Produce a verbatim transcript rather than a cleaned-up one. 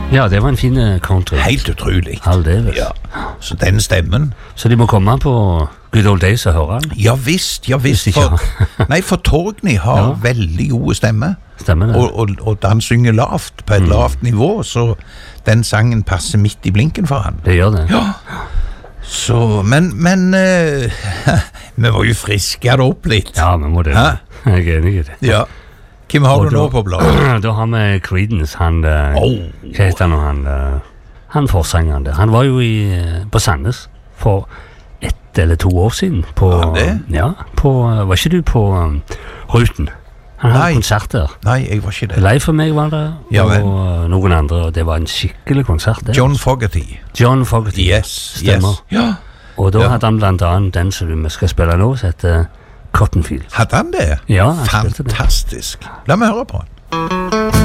Ja, det var en fin eh, country. Helt utrolig. Aldeles. Ja. Så den stemmen. Så de må komme på Good Old Days og høre den. Ja visst, ja visst. Hvis ikke- For, nei, for Torgny har Ja. veldig gode stemme. Stemmer det. Og, og, og da han synger lavt, på et lavt nivå, så den sangen passer midt i blinken for han. Det gjør det. Ja. Så, men, men eh, vi må jo friske det opp litt. Ja, vi må det. Hæ? Jeg er enig i det. Ja. Hvem har Og du nå da- på bladet? Da har vi Creedence, han eh, Oh. Hva heter han nå, han eh, Han forsangeren der. Han var jo i, eh, på Sandnes for ett eller to år siden. På, Var han det? Ja, på, var ikke du på um, Ruten? Han hadde Nei. konsert der. Nei, jeg var ikke det. Leif og meg var der, Ja, og vel. uh, noen andre, og det var en skikkelig konsert der. John Fogerty. John Fogerty. Yes, Stemmer. yes. Ja. Og da Ja. hadde han blant annet den som vi skal spille nå, som heter Cotton Fields. Hadde han det? Ja, han spilte det. Fantastisk. La meg høre på han.